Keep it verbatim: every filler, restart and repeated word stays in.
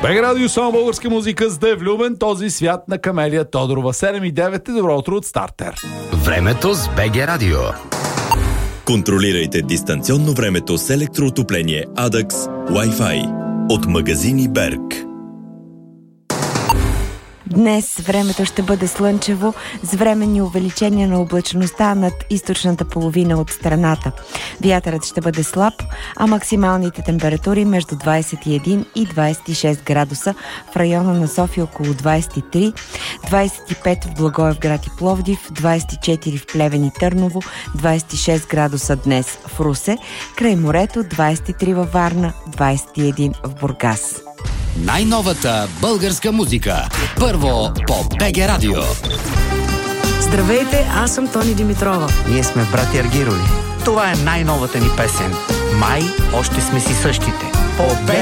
БГ Радио, само българска музика, за да е влюбен този свят на Камелия Тодорова. седем и девет е добро утро от Стартер. Времето с БГ Радио. Контролирайте дистанционно времето с електроотопление Адакс Wi-Fi от магазини Берг. Днес времето ще бъде слънчево с временни увеличения на облачността над източната половина от страната. Вятърът ще бъде слаб, а максималните температури между двадесет и един и двадесет и шест градуса, в района на София около двадесет и три, двадесет и пет в Благоевград и Пловдив, двадесет и четири в Плевен и Търново, двадесет и шест градуса днес в Русе, край морето двадесет и три във Варна, двадесет и един в Бургас. Най-новата българска музика. Първо по БГ Радио. Здравейте, аз съм Тони Димитрова. Ние сме брати Аргирови. Това е най-новата ни песен. Май още сме си същите. По БГ